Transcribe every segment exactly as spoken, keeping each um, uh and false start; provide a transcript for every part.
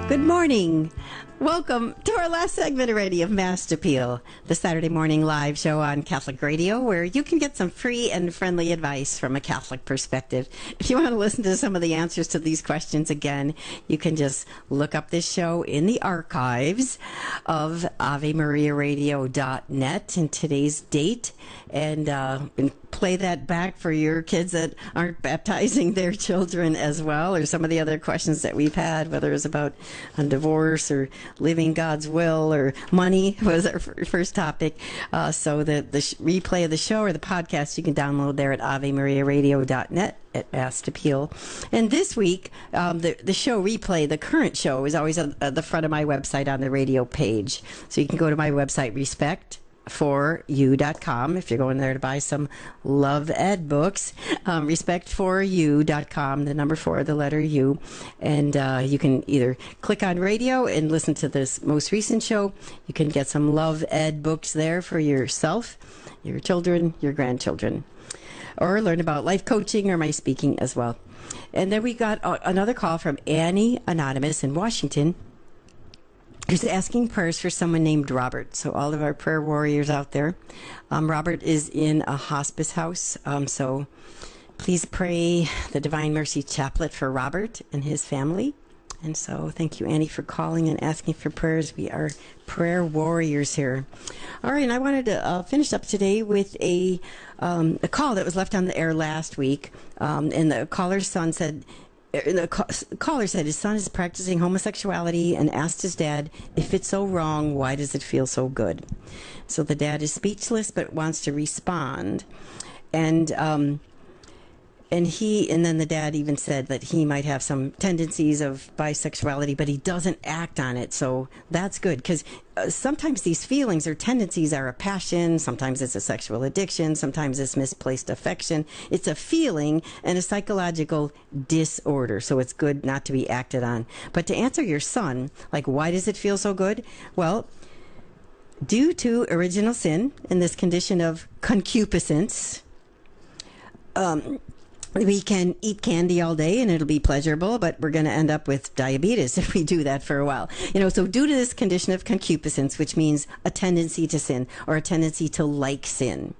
Good morning. Welcome to our last segment already of Mass Appeal, the Saturday morning live show on Catholic Radio, where you can get some free and friendly advice from a Catholic perspective. If you want to listen to some of the answers to these questions again, you can just look up this show in the archives of ave maria radio dot net and today's date, and, uh, and play that back for your kids that aren't baptizing their children as well, or some of the other questions that we've had, whether it's about a divorce or living God's will or money was our f- first topic. Uh, so the, the sh- replay of the show or the podcast you can download there at ave maria radio dot net at Mass Appeal. And this week, um, the, the show replay, the current show, is always at, at the front of my website on the radio page. So you can go to my website, respect for you dot com, if you're going there to buy some Love Ed books. um, respect for you dot com, the number four, the letter U, and uh, you can either click on radio and listen to this most recent show. You can get some Love Ed books there for yourself, your children, your grandchildren, or learn about life coaching or my speaking as well. And then we got uh, another call from Annie Anonymous in Washington, who's asking prayers for someone named Robert. So all of our prayer warriors out there. Um, Robert is in a hospice house, um, so please pray the Divine Mercy Chaplet for Robert and his family. And so thank you, Annie, for calling and asking for prayers. We are prayer warriors here. All right, and I wanted to uh, finish up today with a, um, a call that was left on the air last week. Um, and the caller's son said, the caller said his son is practicing homosexuality and asked his dad, if it's so wrong, why does it feel so good? So the dad is speechless but wants to respond. And um, and he and then the dad even said that he might have some tendencies of bisexuality, but he doesn't act on it. So that's good, because uh, sometimes these feelings or tendencies are a passion. Sometimes it's a sexual addiction. Sometimes it's misplaced affection. It's a feeling and a psychological disorder. So it's good not to be acted on. But to answer your son, like, why does it feel so good? Well, due to original sin and this condition of concupiscence, um, we can eat candy all day and it'll be pleasurable, but we're going to end up with diabetes if we do that for a while. You know, so due to this condition of concupiscence, which means a tendency to sin or a tendency to like sin,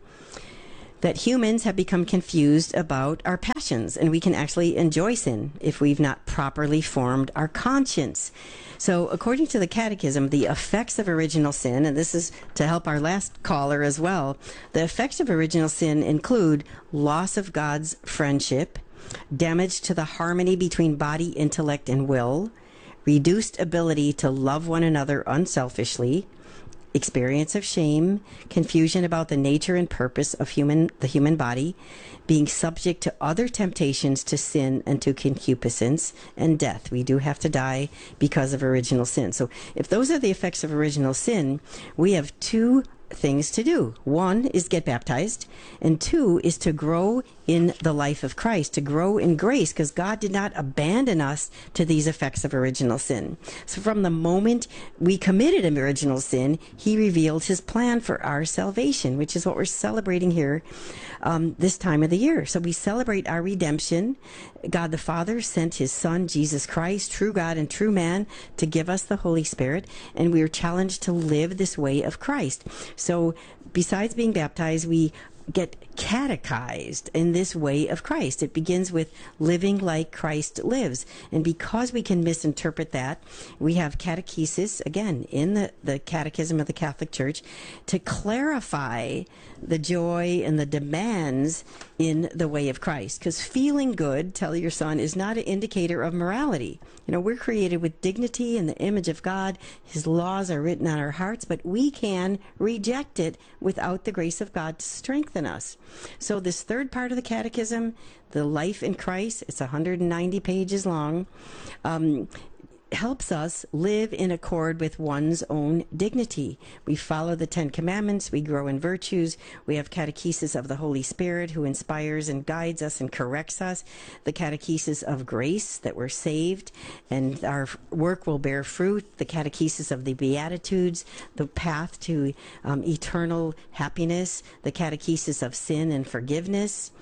that humans have become confused about our passions, and we can actually enjoy sin if we've not properly formed our conscience. So according to the Catechism, the effects of original sin, and this is to help our last caller as well, the effects of original sin include loss of God's friendship, damage to the harmony between body, intellect, and will, reduced ability to love one another unselfishly, experience of shame, confusion about the nature and purpose of human the human body, being subject to other temptations to sin and to concupiscence, and death. We do have to die because of original sin. So if those are the effects of original sin, we have two things to do. One is get baptized, and two is to grow in the life of Christ, to grow in grace, because God did not abandon us to these effects of original sin. So from the moment we committed an original sin, he revealed his plan for our salvation, which is what we're celebrating here um, this time of the year. So we celebrate our redemption. God the Father sent his Son, Jesus Christ, true God and true man, to give us the Holy Spirit, and we are challenged to live this way of Christ. So besides being baptized, we get catechized in this way of Christ. It begins with living like Christ lives. And because we can misinterpret that, we have catechesis, again, in the, the Catechism of the Catholic Church, to clarify the joy and the demands in the way of Christ. Because feeling good, tell your son, is not an indicator of morality. You know, we're created with dignity in the image of God. His laws are written on our hearts, but we can reject it without the grace of God to strengthen us. So this third part of the Catechism, the life in Christ, it's one hundred ninety pages long, um, helps us live in accord with one's own dignity. We follow the Ten Commandments, we grow in virtues, we have catechesis of the Holy Spirit who inspires and guides us and corrects us, the catechesis of grace, that we're saved and our work will bear fruit, the catechesis of the Beatitudes, the path to um, eternal happiness, the catechesis of sin and forgiveness,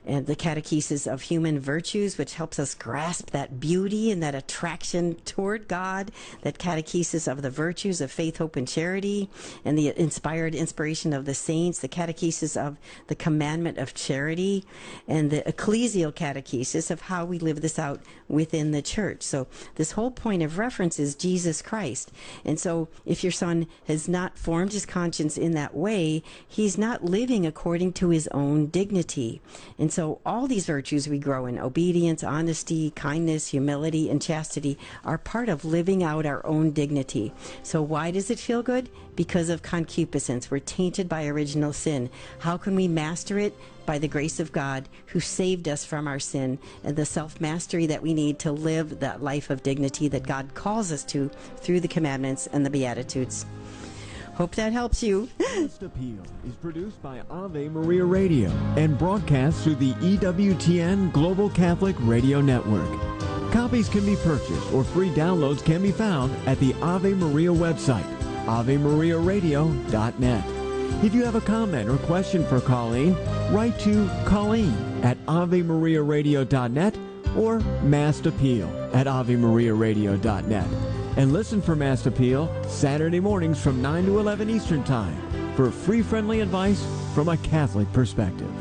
and the catechesis of human virtues, which helps us grasp that beauty and that attraction toward God, that catechesis of the virtues of faith, hope, and charity, and the inspired inspiration of the saints, the catechesis of the commandment of charity, and the ecclesial catechesis of how we live this out within the church. So this whole point of reference is Jesus Christ. And so if your son has not formed his conscience in that way, he's not living according to his own dignity. And so all these virtues we grow in, obedience, honesty, kindness, humility, and chastity, are part of living out our own dignity. So why does it feel good? Because of concupiscence. We're tainted by original sin. How can we master it? By the grace of God, who saved us from our sin, and the self-mastery that we need to live that life of dignity that God calls us to through the commandments and the Beatitudes. Hope that helps you. Mass Appeal is produced by Ave Maria Radio and broadcast through the E W T N Global Catholic Radio Network. Copies can be purchased or free downloads can be found at the Ave Maria website, ave maria radio dot net. If you have a comment or question for Colleen, write to Colleen at ave maria radio dot net or Mass Appeal at ave maria radio dot net. And listen for Mass Appeal Saturday mornings from nine to eleven Eastern Time for free, friendly advice from a Catholic perspective.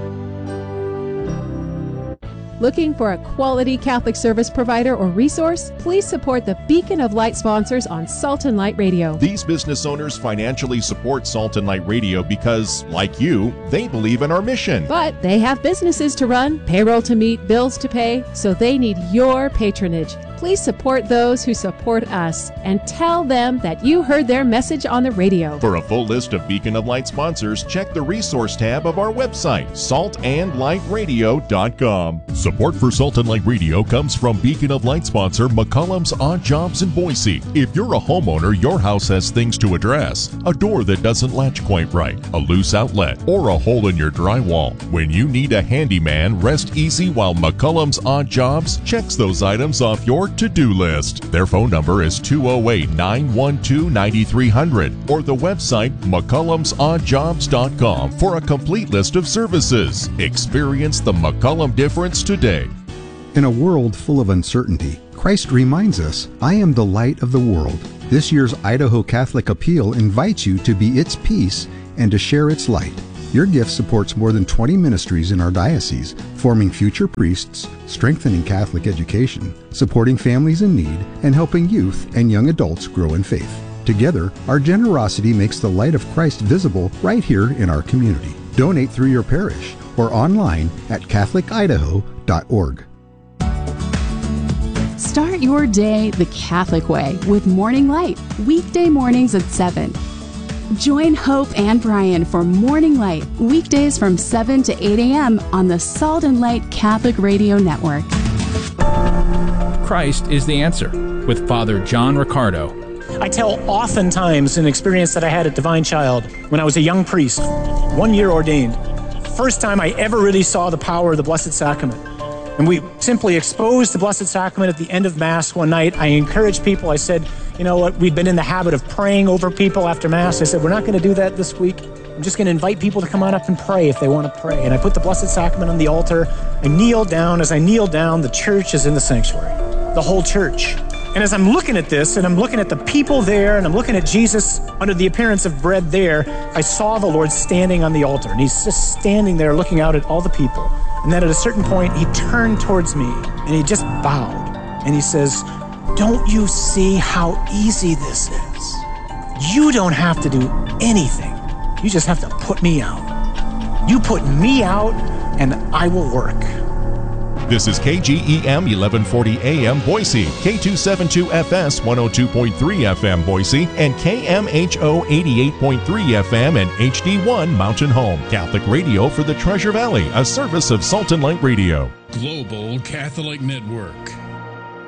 Looking for a quality Catholic service provider or resource? Please support the Beacon of Light sponsors on Salt and Light Radio. These business owners financially support Salt and Light Radio because, like you, they believe in our mission. But they have businesses to run, payroll to meet, bills to pay, so they need your patronage. Please support those who support us and tell them that you heard their message on the radio. For a full list of Beacon of Light sponsors, check the resource tab of our website, salt and light radio dot com. Support for Salt and Light Radio comes from Beacon of Light sponsor McCollum's Odd Jobs in Boise. If you're a homeowner, your house has things to address. A door that doesn't latch quite right, a loose outlet, or a hole in your drywall. When you need a handyman, rest easy while McCollum's Odd Jobs checks those items off your to-do list. Their phone number is two oh eight, nine one two, nine three zero zero or the website mccollums odd jobs dot com for a complete list of services. Experience the McCollum difference today. In a world full of uncertainty, Christ reminds us, I am the light of the world. This year's Idaho Catholic Appeal invites you to be its peace and to share its light. Your gift supports more than twenty ministries in our diocese, forming future priests, strengthening Catholic education, supporting families in need, and helping youth and young adults grow in faith. Together, our generosity makes the light of Christ visible right here in our community. Donate through your parish or online at catholic idaho dot org. Start your day the Catholic way with Morning Light, weekday mornings at seven. Join Hope and Brian for Morning Light, weekdays from seven to eight a.m. on the Salt and Light Catholic Radio Network. Christ is the answer with Father John Riccardo. I tell oftentimes an experience that I had at Divine Child when I was a young priest, one year ordained. First time I ever really saw the power of the Blessed Sacrament. And we simply exposed the Blessed Sacrament at the end of Mass one night. I encouraged people. I said, you know what, we've been in the habit of praying over people after Mass. I said, we're not going to do that this week. I'm just going to invite people to come on up and pray if they want to pray. And I put the Blessed Sacrament on the altar. I kneel down. As I kneel down, the church is in the sanctuary, the whole church. And as I'm looking at this, and I'm looking at the people there, and I'm looking at Jesus under the appearance of bread there, I saw the Lord standing on the altar. And he's just standing there looking out at all the people. And then at a certain point, he turned towards me, and he just bowed. And he says, don't you see how easy this is? You don't have to do anything. You just have to put me out. You put me out, and I will work. This is K G E M eleven forty A M Boise, K two seventy-two F S one oh two point three F M Boise, and K M H O eighty-eight point three F M and H D one Mountain Home. Catholic Radio for the Treasure Valley, a service of Salt and Light Radio. Global Catholic Network.